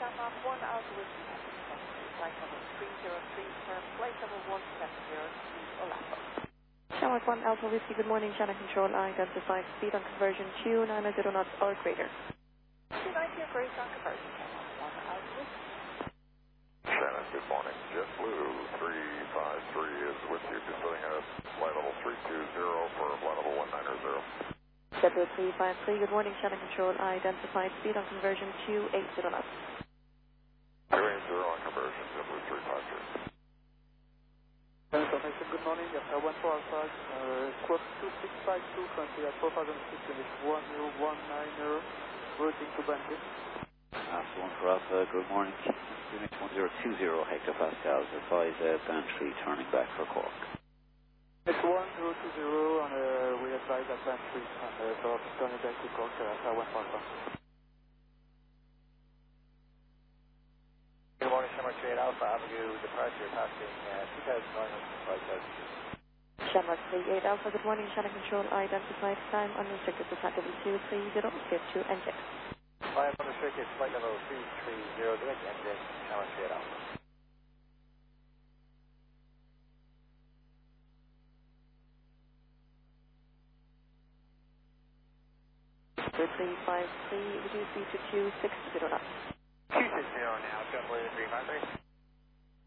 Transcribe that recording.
Shamrock 1 Alpha Whiskey, flight number 303, sir, flight number 170 to Olapo. Shamrock 1 Alpha Whiskey, good morning, channel control, identified speed on conversion, 290 knots or greater. 290 great on conversion, Shamrock 1 Alpha Whiskey. Shannon, good morning. JetBlue 353 is with you, pursuing a flight level 320 for flight level 190. JetBlue 353, good morning, channel control, identified speed on conversion, 280 knots. 280 on conversion, JetBlue 353. Good morning, Delta 14 Alpha, squawk 2652, currently at 4006, unit 1019, routing to Banjul. Alpha 1 for Alpha, good morning. Unit 1020 hectopascals, advise Bantry turning back for Cork. It's 1020 and we advise at Bantry for turning back to Cork, Alpha 1 Alpha. Good morning, Shamrock 38 Alpha, Avenue departure passing 2,900 Shamrock 38 Alpha, good morning, channel control, identified time unrestricted to Sat W230, shift to NJ. I am unrestricted, flight level 330, direct engine, Shamrock 38 Alpha. 353, reduce speed to 260 knots. 260 now, JetBlue 353.